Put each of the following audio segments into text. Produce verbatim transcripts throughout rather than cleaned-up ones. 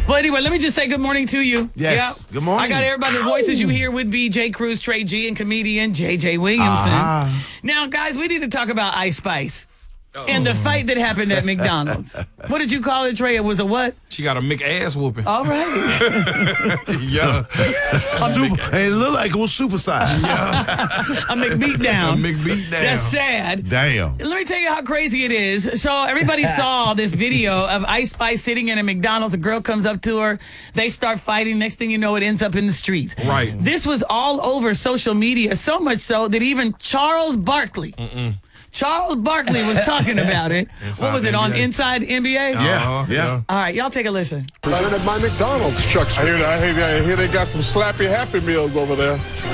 Well, anyway, let me just say good morning to you. Yes. Yep. Good morning. I got everybody. The voices you hear would be Jay Cruz, Trey G, and comedian J J Williamson. Uh-huh. Now, guys, we need to talk about Ice Spice. And the fight that happened at McDonald's. What did you call it, Trey? It was a what? She got a McAss whooping. All right. Yeah. Super, and it looked like it was supersized. A McBeat down. A McBeat down. That's sad. Damn. Let me tell you how crazy it is. So everybody saw this video of Ice Spice sitting in a McDonald's. A girl comes up to her. They start fighting. Next thing you know, it ends up in the streets. Right. This was all over social media, so much so that even Charles Barkley, Mm-mm. Charles Barkley was talking about it. What was it, on Inside N B A? Yeah, Uh-huh, yeah. yeah. All right, y'all take a listen. Presented by McDonald's, Chuck. I hear, I, hear, I hear they got some slappy Happy Meals over there.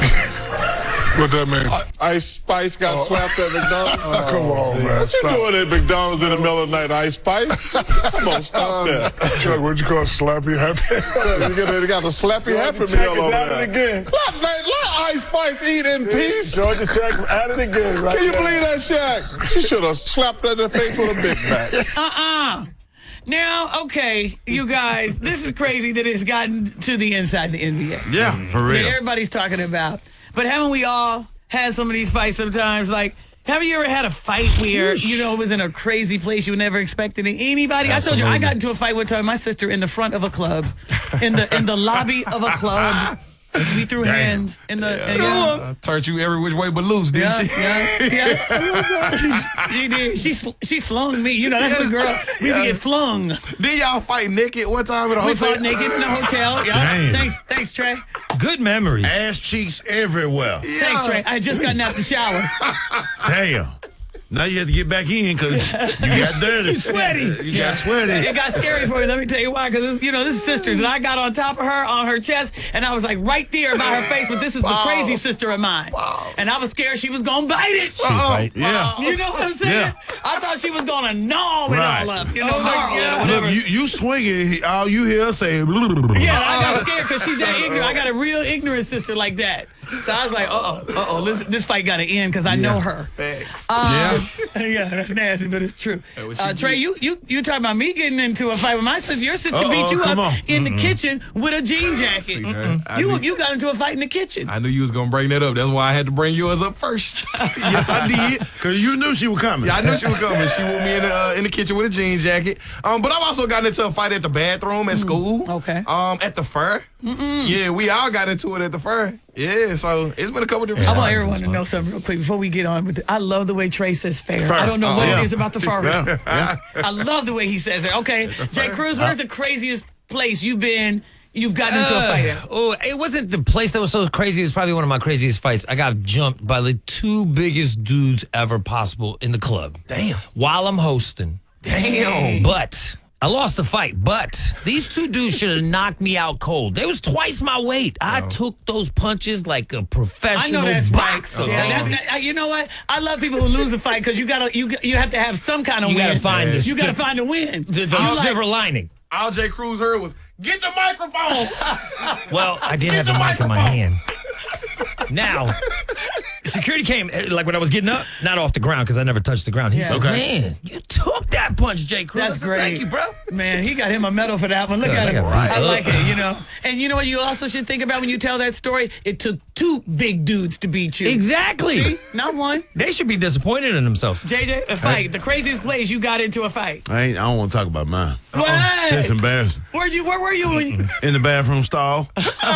What that mean? Uh, Ice Spice got Oh. slapped at McDonald's. Oh, come on, man. What you Stop. doing at McDonald's in the middle of the night, Ice Spice? Come on, stop that. Chuck, what'd you call slappy happy? You got, they got the slappy Happy Georgia Tech Meal is over at there. it again. Let, let, let Ice Spice eat in peace. Georgia Tech at it again, right? Can you now. believe that, Shaq? She should have slapped her in the face with a Big Mac. Uh-uh. Now, okay, you guys, this is crazy that it's gotten to the Inside the N B A. Yeah, for That real. everybody's talking about. But haven't we all had some of these fights sometimes? Like, have you ever had a fight where, you know, it was in a crazy place you never expected it? Anybody? I told you, I got into a fight one time with my sister in the front of a club, in the in the lobby of a club. We threw hands in the. and yeah. Turned you every which way but loose, didn't Yeah, she? yeah, yeah. She did. She sl- she flung me. You know, that's the girl. We Yeah. get flung. Did y'all fight naked one time at a We hotel? fought naked in the hotel. Yeah. Damn. Thanks, thanks, Trey. Good memories. Ass cheeks everywhere. Thanks, Trey. I had just gotten out the shower. Damn. Now you have to get back in because you got dirty. You sweaty. You got sweaty. It got scary for me. Let me tell you why. Because, you know, this is sisters. And I got on top of her, on her chest, and I was like right there by her face. But this is the crazy sister of mine. Wow. And I was scared she was going to bite it. Fight. Yeah. You know what I'm saying? Yeah. I thought she was going to gnaw it Right. all up. You know, like, yeah, Look, whatever. you, you swinging, he- all you hear say, Yeah, I got scared because she's that ignorant. I got a real ignorant sister like that. So I was like, uh-oh, uh-oh, this, this fight got to end because I know her. Facts. Uh, yeah, that's nasty, but it's true. what she Uh, Trey, did. you you you talking about me getting into a fight with my sister? Your sister Uh-oh, beat you come up on. in the kitchen with a jean jacket. that? I You knew- you got into a fight in the kitchen. I knew you was gonna bring that up. That's why I had to bring yours up first. Yes, I did. because you knew she was coming. Yeah, I knew she was coming. She whooped me in the uh, in the kitchen with a jean jacket. Um, but I've also gotten into a fight at the bathroom at school. Okay. Um, at the fair. Yeah, we all got into it at the fair. Yeah, so it's been a couple different. I want times. everyone to know something real quick before we get on with it. I love the way Trey says fair. Fair. I don't know Oh, what yeah. it is about the fair. Yeah, yeah. I love the way he says it. Okay, Jay Cruz, where's the craziest place you've been? You've gotten into a fight at? Oh, it wasn't the place that was so crazy. It was probably one of my craziest fights. I got jumped by the two biggest dudes ever possible in the club. Damn. While I'm hosting. Damn. But I lost the fight. But these two dudes should have knocked me out cold. They was twice my weight. I took those punches like a I professional know that's right. boxer. Yeah, baby. that's, uh, you know what? I love people who lose a fight because you gotta you you have to have some kind of You win. gotta find the you gotta sti- find a win. the, the You like- silver lining. All J. Cruz heard was, get the microphone. Well, I did have the the mic in my microphone. hand. Now, security came, eh, like when I was getting up, not off the ground because I never touched the ground. He Yeah. said, Okay. man, you took that punch, Jay Cruz. I That's said, great. Thank you, bro. Man, he got him a medal for that one. Look Yeah, at him. right. I like it, you know. And you know what you also should think about when you tell that story? It took two big dudes to beat you. Exactly. See? Not one. They should be disappointed in themselves. J J, a fight. The craziest place you got into a fight. I, ain't, I don't want to talk about mine. What? It's embarrassing. Where'd you, where were you when In the bathroom stall.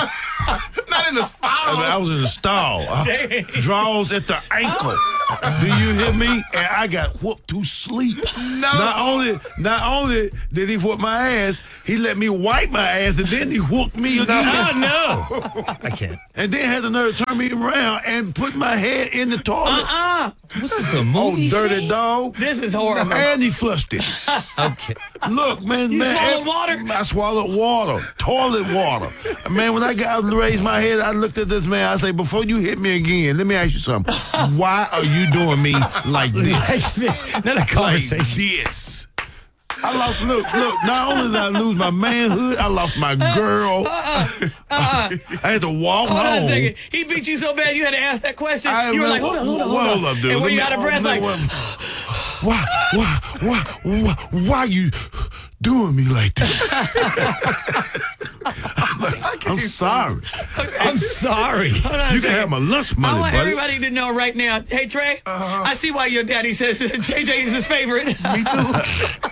Not in the style. I was in the stall. Uh, draws at the ankle. Do you hear me? And I got whooped to sleep. No. Not only, not only did he whoop my ass, he let me wipe my ass, and then he whooped me again. Oh, no. I can't. And then had the nerve to turn me around and put my head in the toilet. Uh-uh. What's this, a Oh, movie dirty scene? dog. This is horrible. And he flushed it. Okay. Look, man, You man. swallowed ev- water? I swallowed water, toilet water. Man, when I got up and raised my head, I looked at this man. I say, before you hit me again, let me ask you something. Why are you doing me like this? Not a Like conversation. this. I lost. Look, look. Not only did I lose my manhood, I lost my girl. I had to walk Hold on a home. second. He beat you so bad you had to ask that question. I you were really- like, hold on, hold on, hold on. hold up, dude. And Let when you me- out of breath, let like, me- why, why, why, why, why you doing me like this? I'm, like, I'm sorry. I'm sorry. Hold on a You can second. have my lunch I money, want buddy. everybody to know right now. Hey, Trey, Uh-huh. I see why your daddy says J J is his favorite. Me too.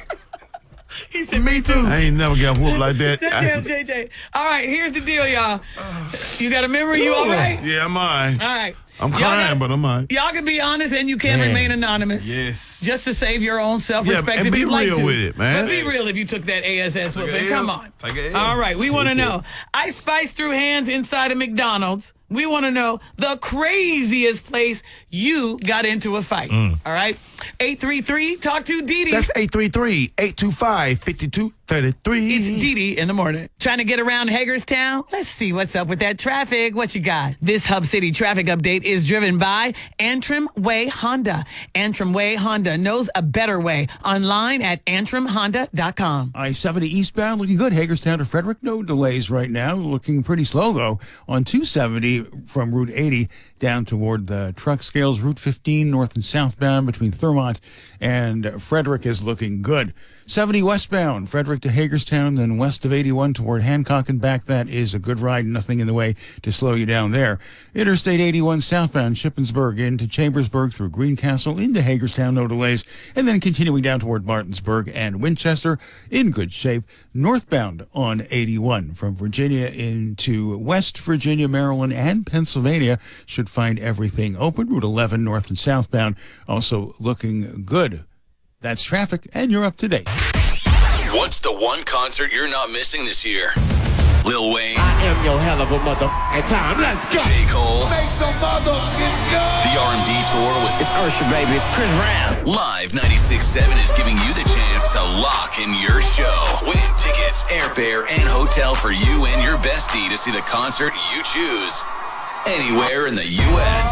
He said, Me too. I ain't never got whooped like that. damn, J J. All right, here's the deal, y'all. You got a memory? You all right? Yeah, I'm all right. All right. I'm Y'all crying, gotta- but I'm all right. Y'all can be honest and you can Man. remain anonymous. Yes. Just to save your own self-respect Yeah, and if be you'd like real to. with it, man. But be real if you took that A S S Take a whooping. L. Come on. Take a L. All right, we want to know. I spiced through hands inside of McDonald's. We want to know the craziest place you got into a fight. All right? eight three three, talk to Dee Dee. That's eight three three, eight two five, five two three three. It's Dee Dee in the morning. Trying to get around Hagerstown? Let's see what's up with that traffic. What you got? This Hub City traffic update is driven by Antrim Way Honda. Antrim Way Honda knows a better way. Online at antrim honda dot com. I seventy eastbound looking good. Hagerstown to Frederick, no delays right now. Looking pretty slow, though, on two seventy from Route eighty down toward the truck scales. Route fifteen north and southbound between Thurmont and Frederick is looking good. seventy westbound, Frederick to Hagerstown, then west of eighty-one toward Hancock and back. That is a good ride. Nothing in the way to slow you down there. Interstate eighty-one southbound, Shippensburg into Chambersburg through Greencastle into Hagerstown, no delays. And then continuing down toward Martinsburg and Winchester in good shape. Northbound on eighty-one from Virginia into West Virginia, Maryland, and Pennsylvania should find everything open. Route eleven north and southbound also looking good. That's traffic, and you're up to date. What's the one concert you're not missing this year? Lil Wayne, I am your hell of a mother. At time, let's go. J. Cole, Make some motherfucking noise. the R and B tour with It's Usher, baby. Chris Brown. Live ninety-six point seven is giving you the chance to lock in your show. Win tickets, airfare, and hotel for you and your bestie to see the concert you choose anywhere in the U S